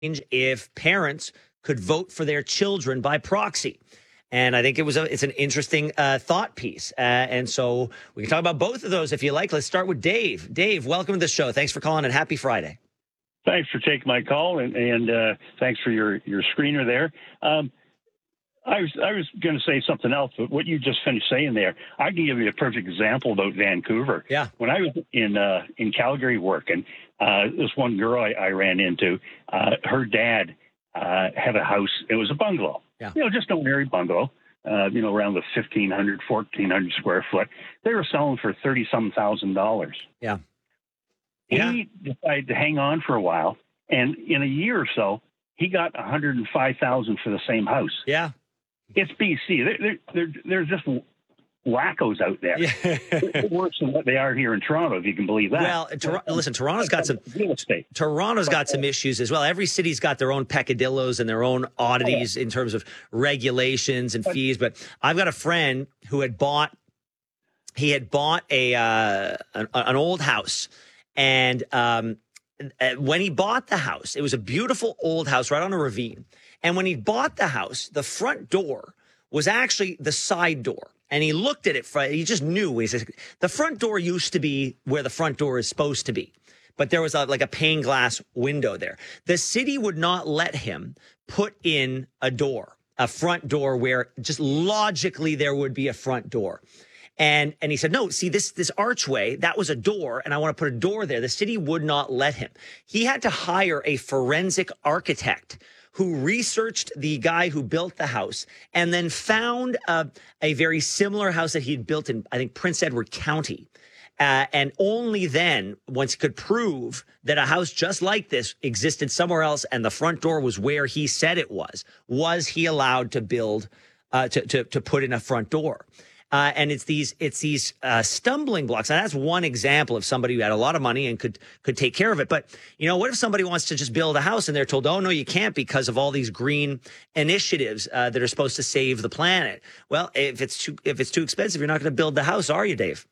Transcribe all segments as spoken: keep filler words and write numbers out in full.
if parents could vote for their children by proxy. And I think it was a, it's an interesting uh, thought piece. Uh, and so we can talk about both of those if you like. Let's start with Dave. Dave, welcome to the show. Thanks for calling and happy Friday. Thanks for taking my call, and, and uh, thanks for your, your screener there. Um, I was I was going to say something else, but what you just finished saying there, I can give you a perfect example about Vancouver. Yeah. When I was in uh, in Calgary working, uh, this one girl I, I ran into, uh, her dad uh, had a house. It was a bungalow. Yeah. You know, just an ordinary bungalow. Uh, you know, around the fifteen hundred, fourteen hundred square foot. They were selling for thirty some thousand dollars. Yeah. Yeah. He decided to hang on for a while, and in a year or so, he got one hundred five thousand for the same house. Yeah. It's B C. They're, they're, they're, they're just wackos out there. Yeah. They're worse than what they are here in Toronto, if you can believe that. Well, Tor- listen, Toronto's got some real estate. Toronto's got some issues as well. Every city's got their own peccadillos and their own oddities in terms of regulations and fees. But I've got a friend who had bought he had bought a uh, an, an old house, and um, when he bought the house, it was a beautiful old house right on a ravine. And when he bought the house, the front door was actually the side door. And he looked at it, he just knew. He said, the front door used to be where the front door is supposed to be. But there was a, like a pane glass window there. The city would not let him put in a door, a front door where just logically there would be a front door. And and he said, no, see, this this archway, that was a door, and I want to put a door there. The city would not let him. He had to hire a forensic architect who researched the guy who built the house and then found uh, a very similar house that he'd built in, I think, Prince Edward County. Uh, and only then, once he could prove that a house just like this existed somewhere else and the front door was where he said it was, was he allowed to build, uh, to, to, to put in a front door. Uh, and it's these it's these uh, stumbling blocks. And that's one example of somebody who had a lot of money and could could take care of it. But, you know, what if somebody wants to just build a house and they're told, oh, no, you can't because of all these green initiatives uh, that are supposed to save the planet? Well, if it's too if it's too expensive, you're not going to build the house, are you, Dave?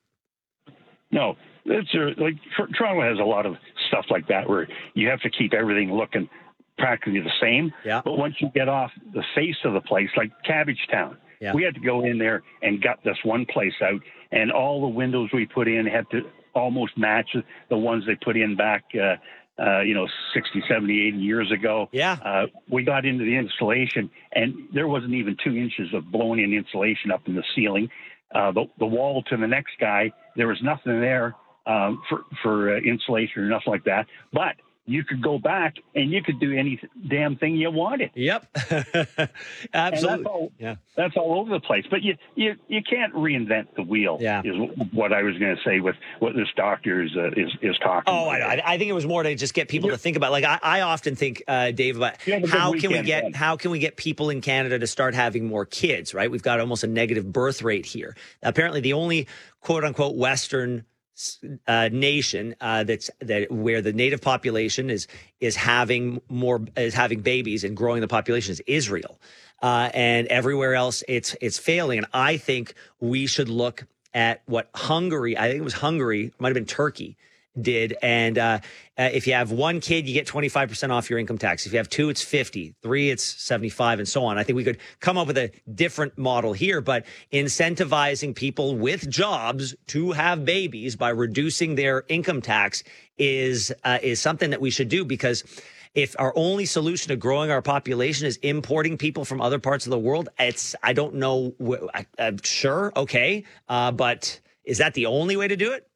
No. It's a, like Toronto has a lot of stuff like that where you have to keep everything looking practically the same. Yeah. But once you get off the face of the place, like Cabbagetown, yeah. we had to go in there and gut this one place out, and all the windows we put in had to almost match the ones they put in back, uh, uh, you know, sixty, seventy, eighty years ago. Yeah. Uh, we got into the insulation, and there wasn't even two inches of blown in insulation up in the ceiling. Uh, the, the wall to the next guy, there was nothing there um, for, for uh, insulation or nothing like that. But you could go back and you could do any damn thing you wanted. Yep. Absolutely. That's all, yeah. that's all over the place. But you, you, you can't reinvent the wheel, yeah. is what I was going to say with what this doctor is, uh, is, is talking oh, about. I, I think it was more to just get people yeah. to think about, like, I, I often think, uh, Dave, about how can we get, then. how can we get people in Canada to start having more kids, right? We've got almost a negative birth rate here. Apparently the only quote unquote Western Uh, nation uh, that's that where the native population is is having more is having babies and growing the population is Israel, uh, and everywhere else it's it's failing. And I think we should look at what Hungary, I think it was Hungary, might have been Turkey, did. And uh, uh, if you have one kid, you get twenty-five percent off your income tax. If you have two, it's fifty. Three, it's seventy-five, and so on. I think we could come up with a different model here, but incentivizing people with jobs to have babies by reducing their income tax is uh, is something that we should do, because if our only solution to growing our population is importing people from other parts of the world, it's I don't know. I, I'm sure, okay, uh, but is that the only way to do it?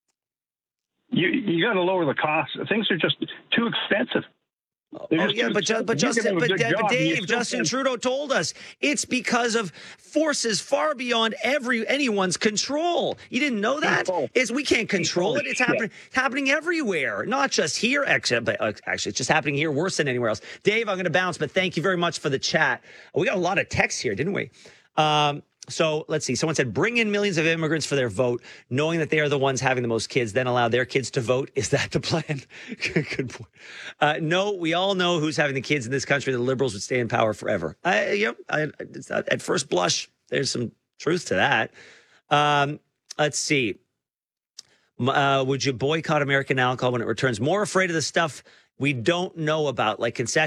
You you got to lower the cost. Things are just too expensive. Oh, yeah, but, ju- but Justin, but, but Dave, Justin Trudeau told us it's because of forces far beyond every anyone's control. You didn't know that? It's, we can't control it. It's happening happening everywhere, not just here. Actually, but actually, it's just happening here worse than anywhere else. Dave, I'm going to bounce, but thank you very much for the chat. We got a lot of texts here, didn't we? Um, So let's see. Someone said, bring in millions of immigrants for their vote, knowing that they are the ones having the most kids, then allow their kids to vote. Is that the plan? Good point. Uh, no, we all know who's having the kids in this country. The Liberals would stay in power forever. I, you know, I, it's not, at first blush, there's some truth to that. Um, let's see. Uh, would you boycott American alcohol when it returns? More afraid of the stuff we don't know about, like concession